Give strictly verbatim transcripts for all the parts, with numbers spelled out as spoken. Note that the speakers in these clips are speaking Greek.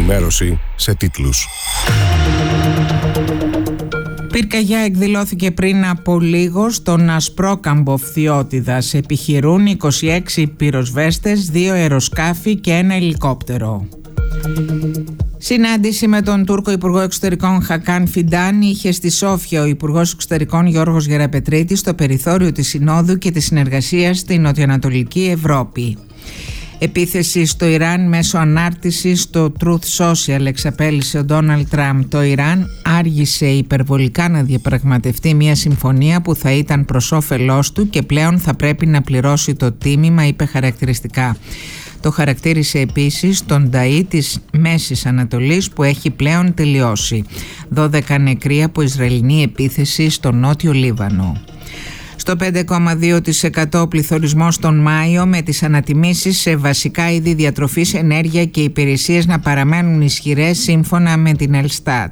ενημέρωση σε τίτλους. Πυρκαγιά εκδηλώθηκε πριν από λίγο στον Ασπρόκαμπο Φθιώτιδας. Επιχειρούν είκοσι έξι πυροσβέστες, δύο αεροσκάφη και ένα ελικόπτερο. Συνάντηση με τον Τούρκο Υπουργό Εξωτερικών Χακάν Φιντάν είχε στη Σόφια ο Υπουργός Εξωτερικών Γιώργος Γεραπετρίτης στο περιθώριο της Συνόδου και της συνεργασίας στην Νοτιοανατολική Ευρώπη. Επίθεση στο Ιράν μέσω ανάρτησης στο Truth Social, εξαπέλυσε ο Ντόναλντ Τραμπ. Το Ιράν άργησε υπερβολικά να διαπραγματευτεί μια συμφωνία που θα ήταν προς όφελός του και πλέον θα πρέπει να πληρώσει το τίμημα, είπε χαρακτηριστικά. Το χαρακτήρισε επίσης τον Νταΐ της Μέσης Ανατολής που έχει πλέον τελειώσει. δώδεκα νεκροί από Ισραηλινή επίθεση στο νότιο Λίβανο. Στο πέντε κόμμα δύο τοις εκατό ο πληθωρισμός τον Μάιο, με τις ανατιμήσεις σε βασικά είδη διατροφής, ενέργεια και υπηρεσίες να παραμένουν ισχυρές σύμφωνα με την Ελστάτ.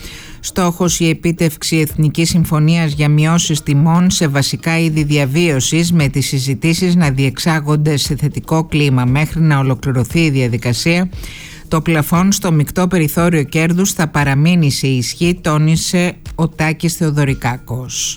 Στόχος η επίτευξη εθνικής συμφωνίας για μειώσεις τιμών σε βασικά είδη διαβίωσης, με τις συζητήσεις να διεξάγονται σε θετικό κλίμα μέχρι να ολοκληρωθεί η διαδικασία. Το πλαφόν στο μεικτό περιθώριο κέρδους θα παραμείνει σε ισχύ, τόνισε ο Τάκης Θεοδωρικάκος.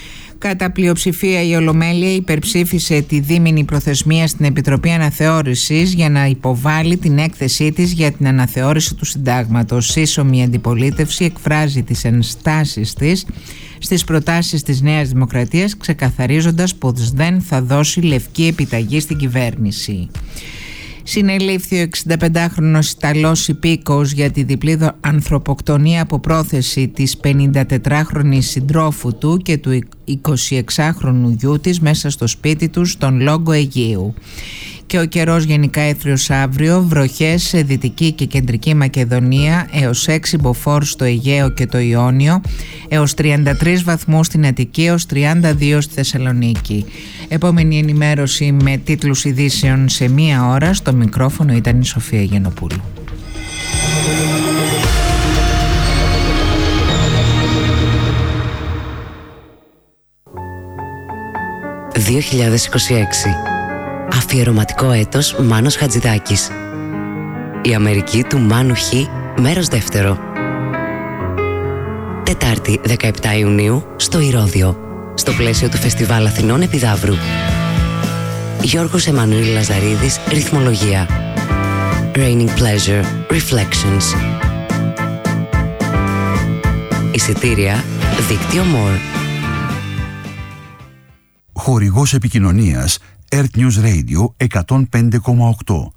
Κατά πλειοψηφία η Ολομέλεια υπερψήφισε τη δίμηνη προθεσμία στην Επιτροπή Αναθεώρησης για να υποβάλει την έκθεσή της για την αναθεώρηση του συντάγματος. Σύσσωμη αντιπολίτευση εκφράζει τις ενστάσεις της στις προτάσεις της Νέας Δημοκρατίας, ξεκαθαρίζοντας πως δεν θα δώσει λευκή επιταγή στην κυβέρνηση. Συνελήφθη ο εξινταπεντάχρονος Ιταλός υπήκοος για τη διπλή ανθρωποκτονία από πρόθεση της πενηντατετράχρονης συντρόφου του και του εικοσιεξάχρονου γιού της μέσα στο σπίτι του στον Λόγκο Αιγαίου. Και ο καιρός γενικά έθριος αύριο, βροχές σε Δυτική και Κεντρική Μακεδονία έως έξι μποφόρ στο Αιγαίο και το Ιόνιο, έως τριάντα τρεις βαθμούς στην Αττική, έως τριάντα δύο στη Θεσσαλονίκη. Επόμενη ενημέρωση με τίτλους ειδήσεων σε μία ώρα. Στο μικρόφωνο ήταν η Σοφία Γενοπούλου. δύο χιλιάδες είκοσι έξι. Αφιερωματικό έτος Μάνος Χατζηδάκης. Η Αμερική του Μάνου Χ, μέρος δεύτερο. Τετάρτη δεκαεπτά Ιουνίου στο Ηρώδειο, στο πλαίσιο του Φεστιβάλ Αθηνών Επιδαύρου. Γιώργος Εμμανουήλ Λαζαρίδης, ρυθμολογία. Raining Pleasure, Reflections. Εισιτήρια, δίκτυο More. Χορηγός επικοινωνίας Earth News Radio εκατόν πέντε κόμμα οκτώ.